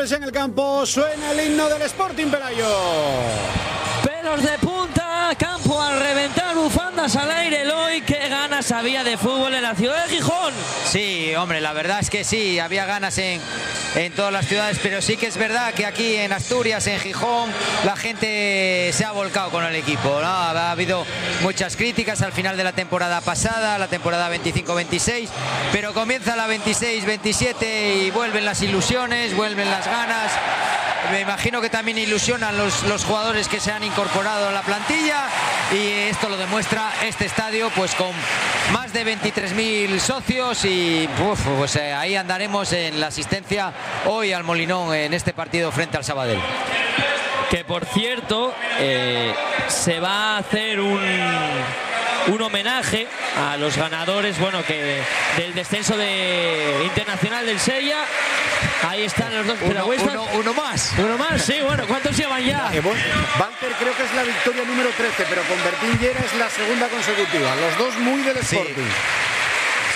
jugadores en el campo, suena el himno del Sporting Pelayo. Pelos de punta, campo al reventar, bufandas al aire. Eloy, qué ganas había de fútbol en la ciudad de Gijón. Sí, hombre, la verdad es que sí, había ganas en todas las ciudades, pero sí que es verdad que aquí en Asturias, en Gijón, la gente se ha volcado con el equipo, ¿no? Ha habido muchas críticas al final de la temporada pasada, la temporada 25-26, pero comienza la 26-27 y vuelven las ilusiones, vuelven las ganas. Me imagino que también ilusionan los jugadores que se han incorporado a la plantilla, y esto lo demuestra este estadio, pues con más de 23.000 socios, y pues ahí andaremos en la asistencia hoy al Molinón en este partido frente al Sabadell. Que por cierto, se va a hacer un homenaje a los ganadores, bueno, del descenso internacional del Sella. Ahí están los dos piragüistas. Uno más. Uno más, sí, bueno, ¿cuántos llevan ya? Walter creo que es la victoria número 13, pero con Bertín Llera es la segunda consecutiva. Los dos muy del Sporting. Sí.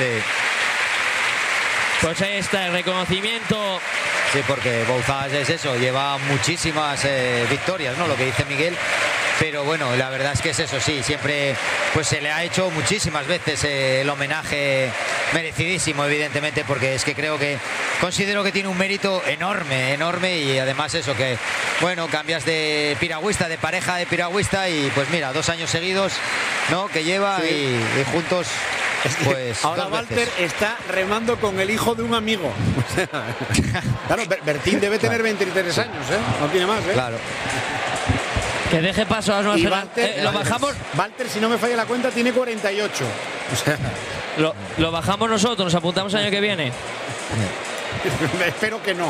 Pues ahí está el reconocimiento. Sí, porque Bouzas es eso, lleva muchísimas victorias, ¿no? Lo que dice Miguel. Pero bueno, la verdad es que es eso, sí, siempre pues se le ha hecho muchísimas veces el homenaje merecidísimo, evidentemente, porque es que considero que tiene un mérito enorme, y además eso, que bueno, cambias de piragüista, de pareja de piragüista, y pues mira, 2 años seguidos, ¿no? Que lleva, sí. y juntos. Pues ahora Walter está remando con el hijo de un amigo. Claro, Bertín debe tener 23 años, ¿eh? No tiene más, ¿eh? Claro. Que deje paso a los nuevos. Lo bajamos. Walter, si no me falla la cuenta, tiene 48. O sea, lo bajamos nosotros, nos apuntamos el año que viene. Espero que no.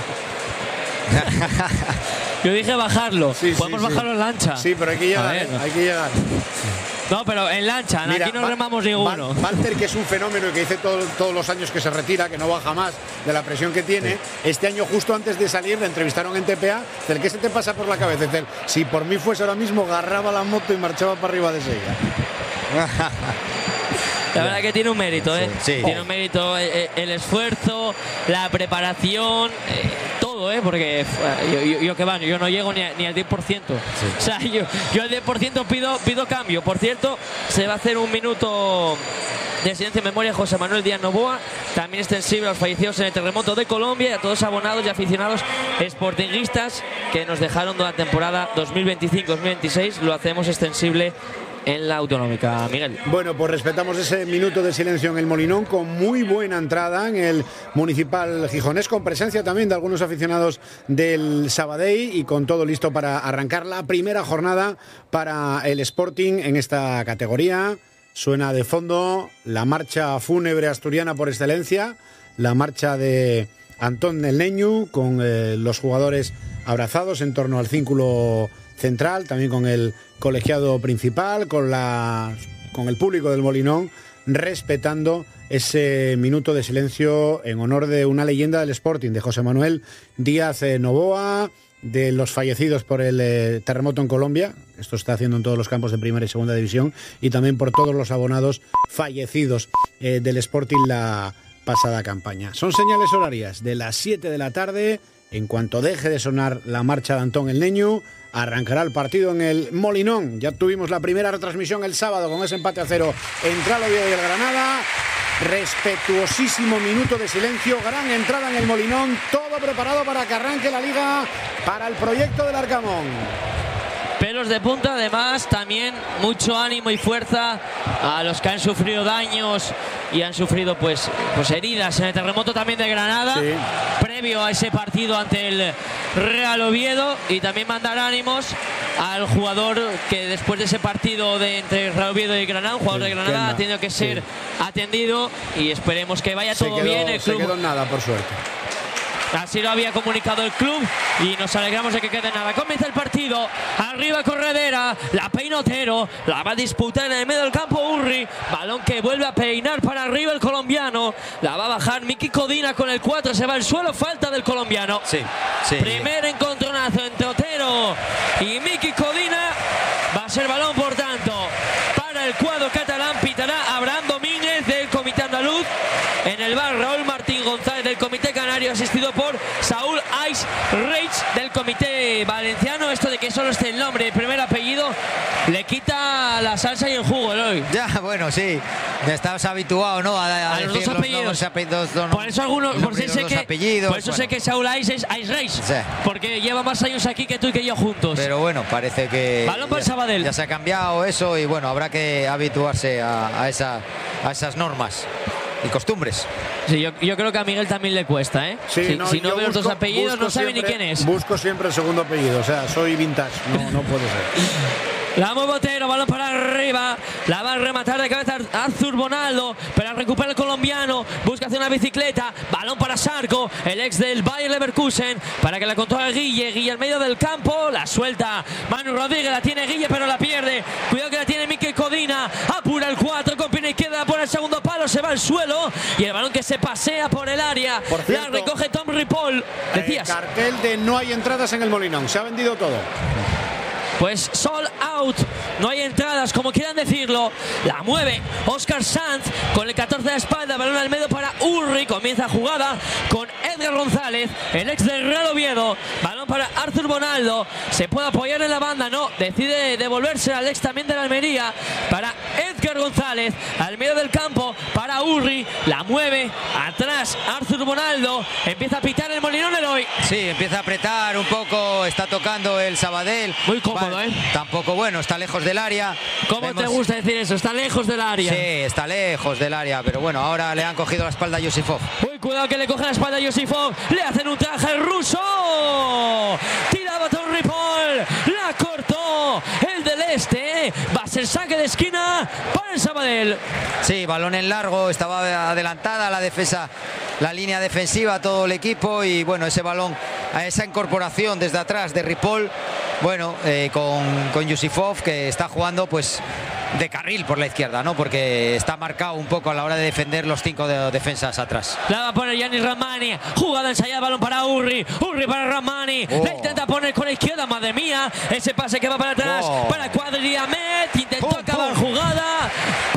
Yo dije bajarlo. Sí, podemos bajarlo en lancha. Sí, pero hay que llegar, hay que llegar. No, pero en lancha, mira, aquí no remamos ninguno. Walter, que es un fenómeno y que dice todos los años que se retira, que no baja más de la presión que tiene, sí. Este año justo antes de salir le entrevistaron en TPA. ¿El qué se te pasa por la cabeza? Dice, si por mí fuese ahora mismo, agarraba la moto y marchaba para arriba de Sella. La verdad que tiene un mérito, ¿eh? Sí. Tiene un mérito el esfuerzo, la preparación, todo, ¿eh? Porque yo no llego ni al 10%. Sí. O sea, yo al 10% pido cambio. Por cierto, se va a hacer un minuto de silencio en memoria de José Manuel Díaz Novoa, también extensible a los fallecidos en el terremoto de Colombia y a todos abonados y aficionados sportinguistas que nos dejaron durante la temporada 2025-2026. Lo hacemos extensible en la autonómica, Miguel. Bueno, pues respetamos ese minuto de silencio en el Molinón, con muy buena entrada en el municipal gijonés, con presencia también de algunos aficionados del Sabadell, y con todo listo para arrancar la primera jornada para el Sporting en esta categoría. Suena de fondo la marcha fúnebre asturiana por excelencia, la marcha de Antón del Neñu, con los jugadores abrazados en torno al círculo central, también con el colegiado principal, con el público del Molinón, respetando ese minuto de silencio en honor de una leyenda del Sporting, de José Manuel Díaz Novoa, de los fallecidos por el terremoto en Colombia. Esto está haciendo en todos los campos de primera y segunda división, y también por todos los abonados fallecidos del Sporting la pasada campaña. Son señales horarias de las 7 de la tarde. En cuanto deje de sonar la marcha de Antón el Neñu, arrancará el partido en el Molinón. Ya tuvimos la primera retransmisión el sábado con ese empate a 0 entre el Oviedo y el Granada. Respetuosísimo minuto de silencio, gran entrada en el Molinón, todo preparado para que arranque la liga para el proyecto del Arcamón. Pelos de punta, además, también mucho ánimo y fuerza a los que han sufrido daños y han sufrido pues heridas en el terremoto también de Granada, sí, previo a ese partido ante el Real Oviedo, y también mandar ánimos al jugador que después de ese partido entre Real Oviedo y Granada, un jugador de Granada, ha tenido que ser atendido, y esperemos que vaya todo bien. El club se quedó en nada, por suerte. Así lo había comunicado el club y nos alegramos de que quede nada. Comienza el partido, arriba Corredera, la peina Otero, la va a disputar en el medio del campo Urri, balón que vuelve a peinar para arriba el colombiano, la va a bajar Miki Codina con el 4, se va al suelo, falta del colombiano. Sí. Primer encontronazo entre Otero y Miki Codina, va a ser balón por tanto para el cuadro catalán. Pitará Abraham Domínguez del Comité Andaluz, en el bar Raúl Martín González del Comité Canario, asistido por Saúl Ais Reich del comité valenciano. Esto de que solo esté el nombre y el primer apellido le quita la salsa y el jugo, Eloy. Ya, bueno, sí. Estás habituado, ¿no? A los decir dos apellidos. Por eso sé que Saúl Ais es Ais Reich. Sí. Porque lleva más años aquí que tú y que yo juntos. Pero bueno, parece que balón para el Sabadell. Ya se ha cambiado eso y bueno, habrá que habituarse a esas normas y costumbres. Sí, yo creo que a Miguel también le cuesta, ¿eh? Sí, si no ve los dos apellidos, no sabe ni quién es. Busco siempre el segundo apellido, o sea, soy vintage, no puede ser. La mueve Otero, balón para arriba, la va a rematar de cabeza Arthur Bonaldo, pero recupera el colombiano, busca hacer una bicicleta, balón para Sarko, el ex del Bayer Leverkusen, para que la controle Guille al medio del campo, la suelta Manu Rodríguez, la tiene Guille pero la pierde, cuidado que la tiene Mikel Codina, apura el 4 con pierna izquierda por el segundo palo, se va al suelo y el balón que se pasea por el área, por cierto, la recoge Tom Ripoll. Decías. Cartel de no hay entradas en el Molinón, se ha vendido todo. Pues sold out, no hay entradas, como quieran decirlo. La mueve Óscar Sanz con el 14 de la espalda, balón al medio para Urri. Comienza jugada con Edgar González, el ex del Real Oviedo. Balón para Arthur Bonaldo, se puede apoyar en la banda, no, decide devolverse al ex también de la Almería para Edgar González, al medio del campo para Urri. La mueve atrás Arthur Bonaldo, empieza a pitar el Molinón, Eloy. Sí, empieza a apretar un poco, está tocando el Sabadell. Muy cómodo. Tampoco bueno, está lejos del área. ¿Cómo te gusta decir eso? Está lejos del área. Sí, está lejos del área, pero bueno, ahora le han cogido la espalda a Yusifov. Uy, cuidado que le coge la espalda a Yusifov. Le hacen un traje ruso. Tiraba Tom Ripoll. La cortó el del este. Va a ser saque de esquina para el Sabadell. Sí, balón en largo, estaba adelantada la defensa, la línea defensiva, todo el equipo y bueno, ese balón, a esa incorporación desde atrás de Ripoll. Bueno, con Yusifov, que está jugando pues de carril por la izquierda, ¿no? Porque está marcado un poco a la hora de defender los 5 defensas atrás. La va a poner Yanis Ramani. Jugada ensayada, balón para Urri. Urri para Ramani. La intenta poner con la izquierda, madre mía. Ese pase que va para atrás para Cuadriamet. Intentó acabar jugada.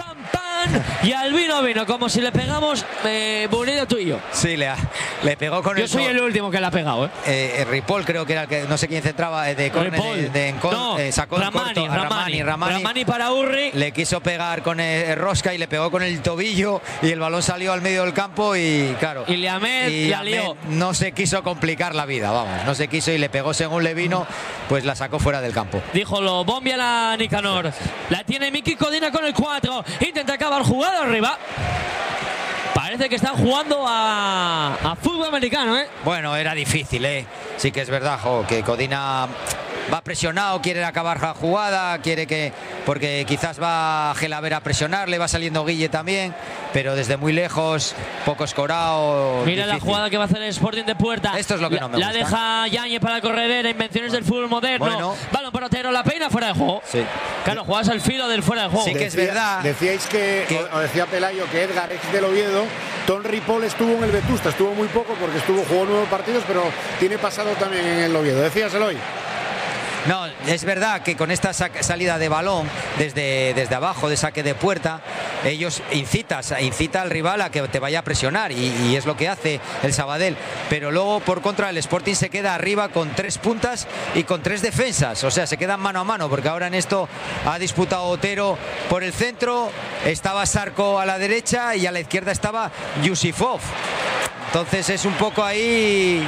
Y al vino, como si le pegamos Bonillo tú y yo. Sí, le pegó con yo soy el último que le ha pegado, Ripoll creo que era el que, no sé quién centraba de córner, sacó Ramani para Urri. Le quiso pegar con el rosca y le pegó con el tobillo y el balón salió al medio del campo y claro. Y la lió. No se quiso complicar la vida, vamos, no se quiso y le pegó según le vino, pues la sacó fuera del campo. Dijo lo bombia la Nicanor. La tiene Miki Codina con el 4. Intenta acabar jugada arriba. Parece que están jugando a fútbol americano, Bueno, era difícil, Sí que es verdad, que Codina va presionado, quiere acabar la jugada, porque quizás va Gelaber a presionarle, va saliendo Guille también, pero desde muy lejos, poco escorado. Mira difícil. La jugada que va a hacer el Sporting de Puerta. Esto es lo que no me gusta. La deja Yáñez para la corredera, invenciones del fútbol moderno. Bueno. Balón para Otero, la peina fuera de juego. Sí. Claro, juegas al filo del fuera de juego. Sí que es verdad. Decíais o decía Pelayo que Edgar, ex del Oviedo, Tom Ripoll estuvo en el Vetusta, estuvo muy poco porque jugó 9 partidos, pero tiene pasado también en el Oviedo. Decías, Eloy. No, es verdad que con esta salida de balón desde abajo, de saque de puerta, ellos incita al rival a que te vaya a presionar y es lo que hace el Sabadell, pero luego por contra el Sporting se queda arriba con 3 puntas y con 3 defensas, o sea, se quedan mano a mano, porque ahora en esto ha disputado Otero por el centro, estaba Sarko a la derecha y a la izquierda estaba Yusifov, entonces es un poco ahí...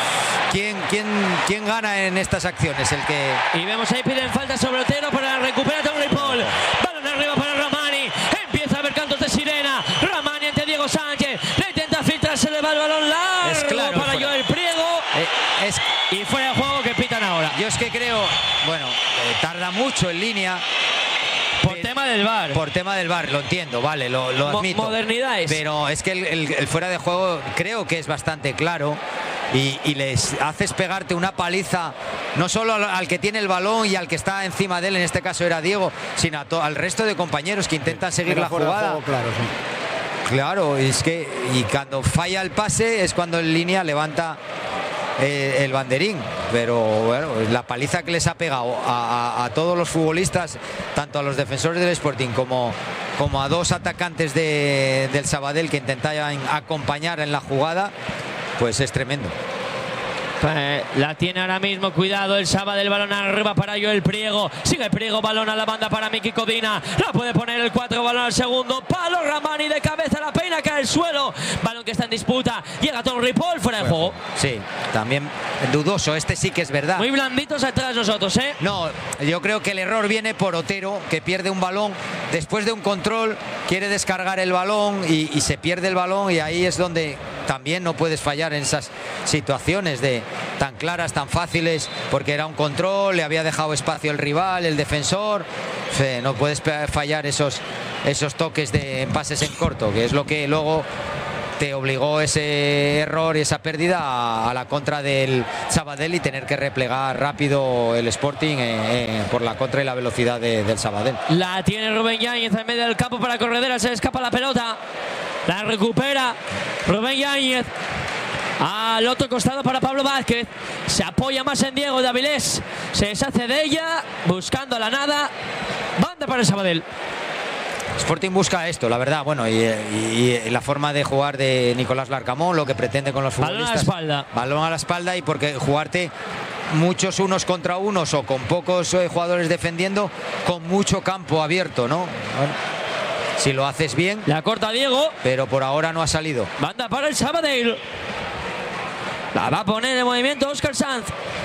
¿Quién gana en estas acciones? Y vemos ahí piden falta sobre Otero para recuperar a Tom Ripoll. Balón arriba para Ramani. Empieza a haber cantos de sirena. Ramani ante Diego Sánchez. Le intenta filtrarse, le va el balón largo para Joel Priego. Y fuera de juego que pitan ahora. Yo es que creo, tarda mucho en línea. Por tema del VAR. Por tema del VAR, lo entiendo, vale, lo admito. Modernidades. Pero es que el fuera de juego creo que es bastante claro. Y les haces pegarte una paliza no solo al que tiene el balón y al que está encima de él, en este caso era Diego, sino al resto de compañeros que intentan seguir la jugada. Juego, claro, sí. Claro, es que y cuando falla el pase es cuando en línea levanta el banderín, pero bueno, la paliza que les ha pegado a todos los futbolistas, tanto a los defensores del Sporting como a 2 atacantes del Sabadell que intentaban acompañar en la jugada, pues es tremendo. La tiene ahora mismo, cuidado el Sabadell, balón arriba para Joel Priego, sigue Priego, balón a la banda para Miki Codina, la puede poner el 4, balón al segundo palo, Ramani de cabeza, la peina, cae al suelo, balón que está en disputa, llega Tom Ripoll, fuera de juego. Sí, también dudoso, este sí que es verdad. Muy blanditos atrás nosotros, ¿eh? No, yo creo que el error viene por Otero, que pierde un balón, después de un control, quiere descargar el balón y se pierde el balón, y ahí es donde también no puedes fallar en esas situaciones tan claras, tan fáciles, porque era un control, le había dejado espacio el rival, el defensor. No puedes fallar esos toques de pases en corto, que es lo que luego te obligó ese error y esa pérdida a la contra del Sabadell y tener que replegar rápido el Sporting por la contra y la velocidad del Sabadell. La tiene Rubén Yáñez en medio del campo para Corredera, se le escapa la pelota, la recupera Rubén Yáñez. Al otro costado para Pablo Vázquez, se apoya más en Diego de Avilés, se deshace de ella, buscando la nada, banda para el Sabadell. Sporting busca esto, la verdad, bueno, y la forma de jugar de Nicolás Larcamón, lo que pretende con los futbolistas. Balón a la espalda. Balón a la espalda, y porque jugarte muchos unos contra unos o con pocos jugadores defendiendo, con mucho campo abierto, ¿no? Bueno, si lo haces bien. La corta Diego. Pero por ahora no ha salido. Banda para el Sabadell. La va a poner en movimiento Óscar Sanz.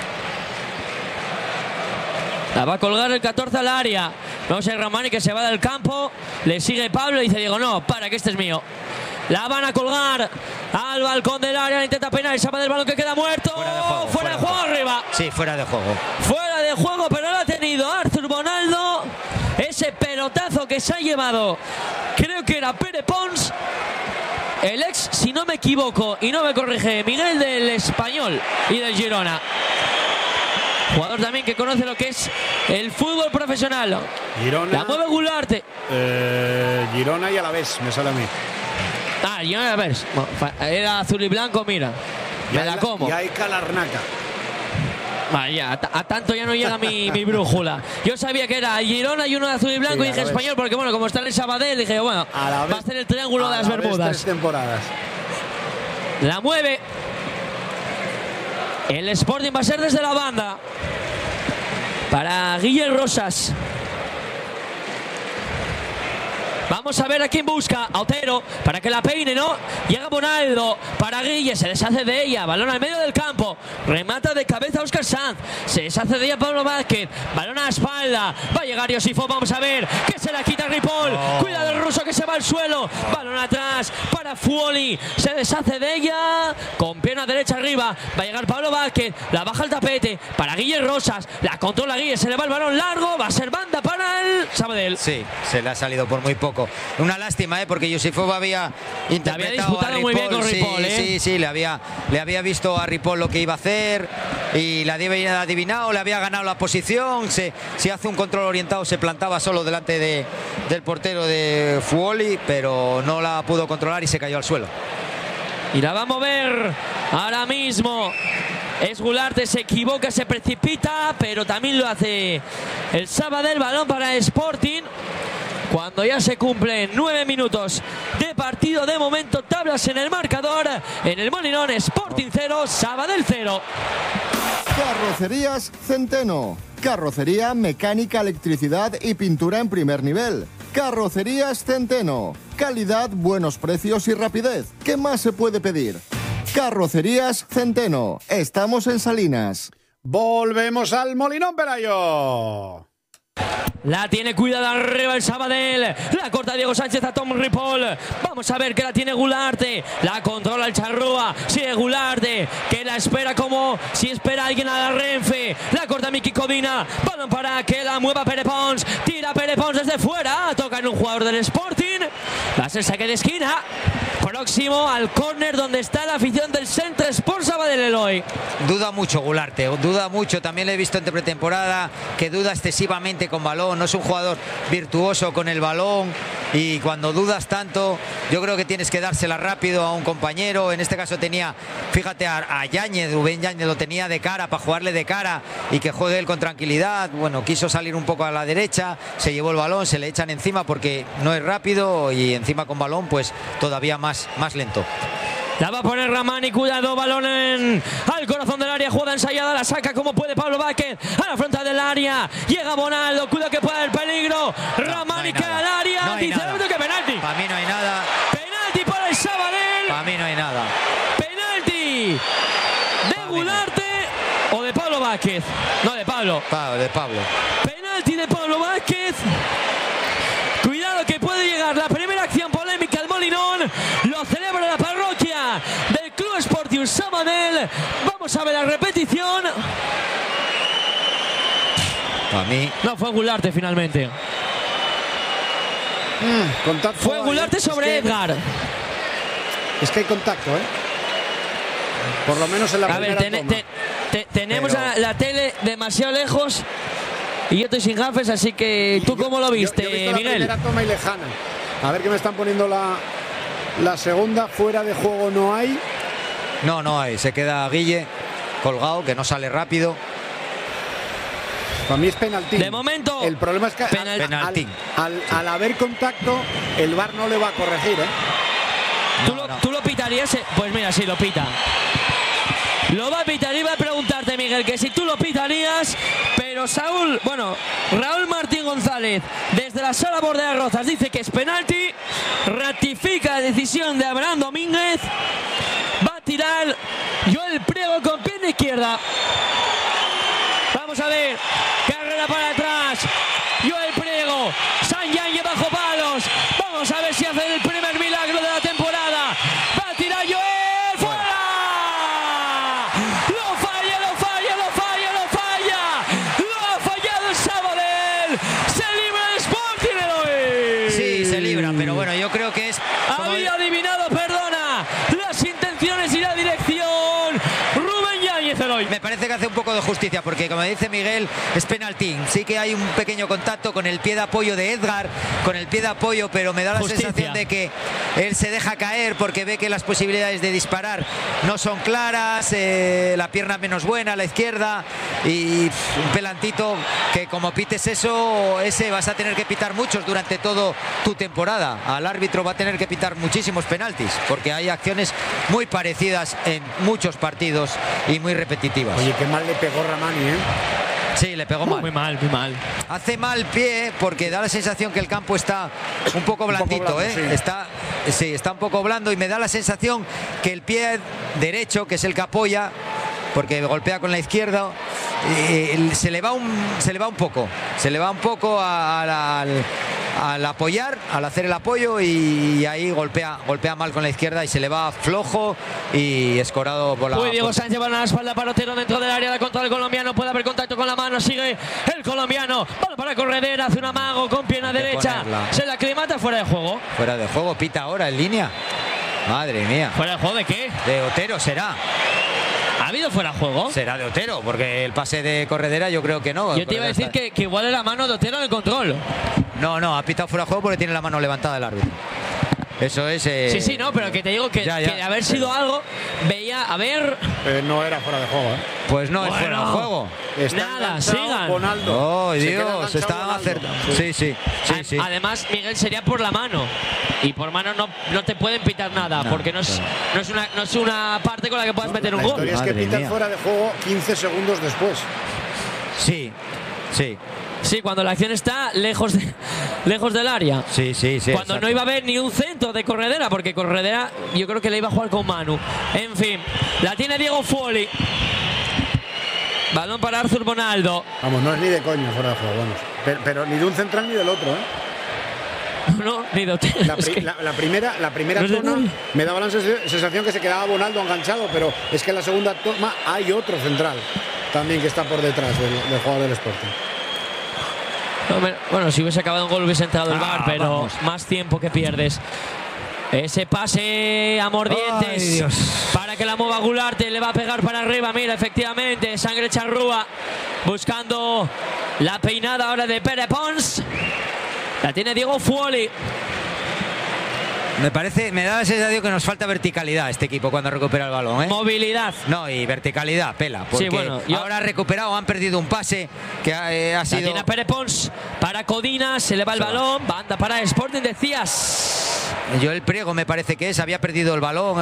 La va a colgar el 14 al área. Vamos a ver Ramani, que se va del campo. Le sigue Pablo y dice Diego, no, para, que este es mío. La van a colgar al balcón del área. Intenta peinar el Sabadell, el balón que queda muerto. Fuera de juego arriba. Sí, fuera de juego. Fuera de juego, pero lo ha tenido Arthur Bonaldo. Ese pelotazo que se ha llevado, creo que era Pere Pons, el ex, si no me equivoco y no me corrige, Miguel, del Español y del Girona. Jugador también que conoce lo que es el fútbol profesional. Girona. La mueve Gularte. Girona y Alavés, me sale a mí. Girona y Alavés. Era azul y blanco, mira. Me la como. Y hay Calarnaca. Vaya, a tanto ya no llega mi brújula. Yo sabía que era Girona y uno de azul y blanco, y dije Español, porque bueno, como está en el Sabadell, dije, bueno, va a ser el triángulo de las Bermudas. 3 temporadas. La mueve. El Sporting va a ser desde la banda para Guille Rosas. Vamos a ver a quién busca. A Otero para que la peine, ¿no? Llega Bonaldo para Guille, se deshace de ella. Balón al medio del campo. Remata de cabeza Óscar Sanz. Se deshace de ella Pablo Vázquez. Balón a la espalda. Va a llegar Iosifov. Vamos a ver que se la quita Ripoll. Cuidado el ruso, que se va al suelo. Balón atrás para Fuoli. Se deshace de ella. Con pierna derecha arriba. Va a llegar Pablo Vázquez. La baja al tapete para Guille Rosas. La controla Guille. Se le va el balón largo. Va a ser banda para el Sabadell. Sí, se le ha salido por muy poco. Una lástima, porque Iosifov había interpretado a Ripoll. Muy bien con Ripoll, sí, le había visto a Ripoll lo que iba a hacer y la había adivinado, le había ganado la posición. Si hace un control orientado, se plantaba solo delante del portero de Fuoli, pero no la pudo controlar y se cayó al suelo. Y la va a mover ahora mismo. Es Gularte, se equivoca, se precipita, pero también lo hace el Sabadell. Balón para Sporting. Cuando ya se cumplen 9 minutos de partido, de momento tablas en el marcador. En el Molinón, Sporting 0, Sabadell 0. Carrocerías Centeno. Carrocería, mecánica, electricidad y pintura en primer nivel. Carrocerías Centeno. Calidad, buenos precios y rapidez. ¿Qué más se puede pedir? Carrocerías Centeno. Estamos en Salinas. Volvemos al Molinón, Pelayo. La tiene cuidada arriba el Sabadell. La corta Diego Sánchez a Tom Ripoll. Vamos a ver que la tiene Gularte. La controla el Charrúa. Sigue Gularte, que la espera como si espera a alguien a la Renfe. La corta Miki Codina. Balón para que la mueva Pere Pons. Tira Pere Pons desde fuera. Toca en un jugador del Sporting. Va a ser saque de esquina. Próximo al córner donde está la afición del Centre Sport Sabadell, Eloy. Duda mucho Gularte, duda mucho. También le he visto en pretemporada que duda excesivamente con balón. No es un jugador virtuoso con el balón, y cuando dudas tanto, yo creo que tienes que dársela rápido a un compañero. En este caso tenía, fíjate, a Yáñez, Rubén Yáñez lo tenía de cara para jugarle de cara y que juegue él con tranquilidad. Bueno, quiso salir un poco a la derecha, se llevó el balón, se le echan encima porque no es rápido, y encima con balón pues todavía más lento. La va a poner Ramani, cuidado, balón al corazón del área, jugada ensayada, la saca como puede Pablo Vázquez, a la frontal del área, llega Bonaldo, cuidado que puede haber peligro, Ramani cae al área, dice el árbitro que penalti. Para mí no hay nada. Penalti para el Sabadell. Para mí no hay nada. Penalti de Gularte o de Pablo Vázquez. No, de Pablo. De Pablo. Penalti de Pablo Vázquez. Cuidado que puede llegar la primera acción polémica al Molinón. Lo celebra la parroquia del Club Sportiu Sabadell. Vamos a ver la repetición. Para mí. No fue Gularte finalmente. Contacto. Fue Gularte sobre Edgar. Es que hay contacto, ¿eh? Por lo menos en la primera toma. Tenemos la tele demasiado lejos y yo estoy sin gafes, así que ¿tú cómo lo viste, yo he visto Miguel? La primera toma y lejana. A ver que me están poniendo la segunda. Fuera de juego no hay. No hay. Se queda Guille colgado, que no sale rápido. Para mí es penalti. De momento. El problema es que al haber contacto, el VAR no le va a corregir, ¿eh? ¿Tú lo pitarías? Pues mira, sí, lo pita. Lo va a pitar. Iba a preguntarte, Miguel, que si tú lo pitarías, pero Raúl Martín González, desde la sala Bordea Rozas, dice que es penalti, ratifica la decisión de Abraham Domínguez, va a tirar Joel Priego con pierna izquierda. Vamos a ver, carrera para atrás, Joel Priego, Sanyan bajo palos, vamos a ver si hace el primer milagro de la temporada, va a tirar Joel, ¡fuera! Lo ha fallado el Sabadell, se libra el Sporting Eloy. Sí, se libra, pero bueno, yo creo que es... Había adivinado, perdona, las intenciones y la dirección. Me parece que hace un poco de justicia porque, como dice Miguel, es penalti. Sí que hay un pequeño contacto con el pie de apoyo de Edgar, pero me da la sensación de que él se deja caer porque ve que las posibilidades de disparar no son claras, la pierna menos buena, la izquierda, y un pelantito que, como pites ese vas a tener que pitar muchos durante todo tu temporada. Al árbitro va a tener que pitar muchísimos penaltis porque hay acciones muy parecidas en muchos partidos y muy repetitivas. Oye, qué mal le pegó Ramani, ¿eh? Sí, le pegó mal. Muy mal, muy mal. Hace mal pie porque da la sensación que el campo está un poco blandito, ¿eh? Sí. Está un poco blando y me da la sensación que el pie derecho, que es el que apoya, porque golpea con la izquierda, se le va un poco al apoyar, al hacer el apoyo, y ahí golpea mal con la izquierda y se le va flojo y escorado por la... Diego Sánchez va a la espalda para Otero dentro del área, contra el colombiano, puede haber contacto con la mano, sigue el colombiano, vale para Corredera, hace un amago con pierna derecha, se la aclimata, fuera de juego. Fuera de juego, pita ahora en línea. Madre mía. ¿Fuera de juego de qué? De Otero será. ¿Ha habido fuera de juego? Será de Otero, porque el pase de Corredera yo creo que no. Yo te iba a decir que igual es la mano de Otero en el control. No, ha pitado fuera de juego porque tiene la mano levantada el árbitro. Eso es... Sí, no, pero que te digo que de haber sido algo, veía, a ver... no era fuera de juego, ¿eh? Pues no es fuera de juego. Nada, sigan. Bonaldo. Oh, Dios, se estaban acertando. Sí. Además, Miguel, sería por la mano. Y por mano no te pueden pitar nada, porque no es una parte con la que puedas meter un gol. La historia es que pitan fuera de juego 15 segundos después. Sí. Sí, cuando la acción está lejos del área. Sí. Cuando exacto. no iba a haber ni un centro de Corredera, porque Corredera yo creo que le iba a jugar con Manu. En fin, la tiene Diego Fuoli. Balón para Arthur Bonaldo. Vamos, no es ni de coño fuera de juego, vamos. Pero ni de un central ni del otro, ¿eh? No, ni de la primera no toma me daba la sensación que se quedaba Bonaldo enganchado, pero es que en la segunda toma hay otro central también que está por detrás del jugador del Sporting. Bueno, si hubiese acabado un gol hubiese entrado el VAR, pero vamos. Más tiempo que pierdes. Ese pase a mordientes para que la mueva Gularte, le va a pegar para arriba, mira, efectivamente, Sangre Charrúa buscando la peinada ahora de Pere Pons. La tiene Diego Fuoli. Me da la sensación que nos falta verticalidad este equipo cuando recupera el balón, ¿eh? Movilidad. No, y verticalidad, pela. Porque ahora ha recuperado, han perdido un pase que ha sido... La tiene Pere Pons para Codina, se le va el balón, banda para Sporting de Cías. Joel Priego me parece que había perdido el balón,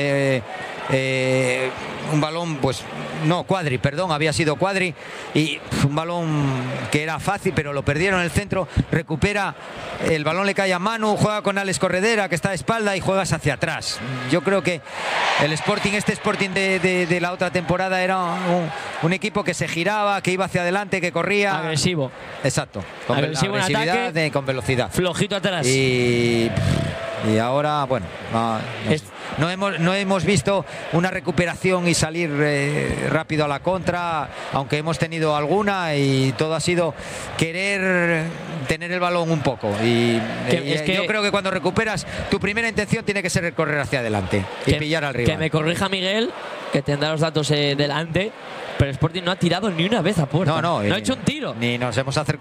un balón, pues no, Cuadri, perdón, había sido Cuadri, y un balón que era fácil, pero lo perdieron en el centro. Recupera, el balón le cae a Manu, juega con Alex Corredera, que está de espalda, y juegas hacia atrás. Yo creo que el Sporting, este Sporting de la otra temporada, era un equipo que se giraba, que iba hacia adelante, que corría. Agresivo. Exacto, con agresivo en ataque, con velocidad. Flojito atrás. Y ahora, bueno, no hemos visto una recuperación y salir rápido a la contra, aunque hemos tenido alguna, y todo ha sido querer tener el balón un poco. Yo creo que cuando recuperas, tu primera intención tiene que ser correr hacia adelante y pillar al rival. Que me corrija Miguel, que tendrá los datos delante, pero el Sporting no ha tirado ni una vez a puerta. No ha hecho un tiro. Ni nos hemos acercado